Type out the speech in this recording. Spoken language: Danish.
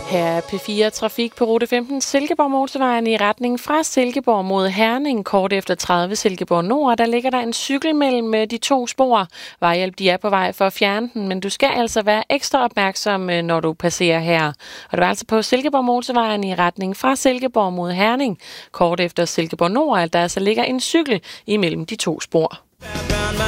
Her er P4 Trafik på rute 15 Silkeborg Motorvejen i retning fra Silkeborg mod Herning. Kort efter 30 Silkeborg Nord, der ligger der en cykel mellem de to spor. Vejhjælp, de er på vej for at fjerne den, men du skal altså være ekstra opmærksom, når du passerer her. Og det var altså på Silkeborg Motorvejen i retning fra Silkeborg mod Herning. Kort efter Silkeborg Nord, der altså ligger en cykel imellem de to spor.